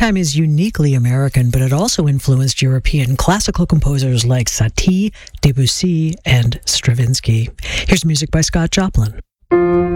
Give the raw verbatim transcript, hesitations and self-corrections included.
ragtime is uniquely American, but it also influenced European classical composers like Satie, Debussy, and Stravinsky. Here's music by Scott Joplin.